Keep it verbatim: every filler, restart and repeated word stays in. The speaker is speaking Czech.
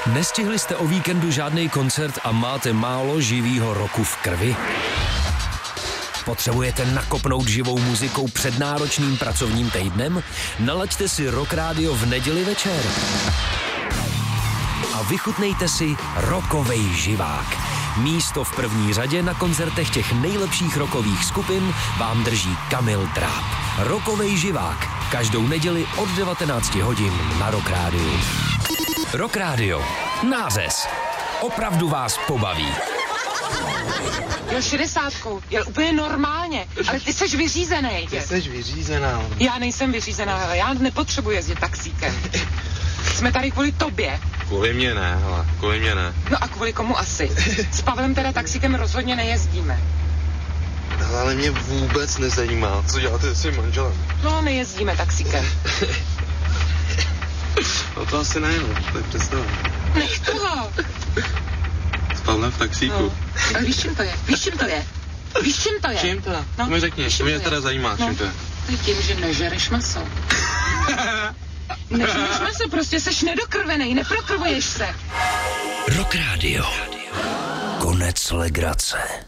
Nestihli jste o víkendu žádný koncert a máte málo živýho roku v krvi? Potřebujete nakopnout živou muzikou před náročným pracovním týdnem? Nalaďte si Rock Radio v neděli večer. A vychutnejte si rockovej živák. Místo v první řadě na koncertech těch nejlepších rockových skupin vám drží Kamil Dráb. Rockovej živák. Každou neděli od devatenácti hodin na Rock Radio. Rock Radio. Nářez. Opravdu vás pobaví. Jel šedesátkou, jel úplně normálně, ale ty seš vyřízený. Ty seš vyřízená. Já nejsem vyřízená, hele, já nepotřebuji jezdit taxíkem. Jsme tady kvůli tobě. Kvůli mě ne, hele, kvůli mě ne. No a kvůli komu asi? S Pavlem teda taxíkem rozhodně nejezdíme. No, ale mě vůbec nezajímá, co děláte se svým manželem. No, nejezdíme taxíkem. No to asi ne, no, to je představa. Nech toho. S Pavlem v taxíku. No. A víš, čím to je? Víš, čím to je? Víš, čím to je? Čím to? No, to mi řekni, to mě to teda zajímá, no. čím to je. To je tím, že nežereš maso. Nežereš maso, prostě seš nedokrvenej, neprokrvuješ se. Rock Radio. Konec legrace.